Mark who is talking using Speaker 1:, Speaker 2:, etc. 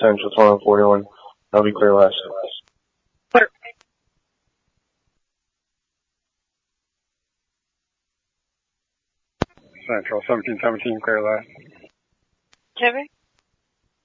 Speaker 1: Central 2141. I'll be clear last.
Speaker 2: Clear.
Speaker 3: Central 1717, clear last.
Speaker 2: Jimmy?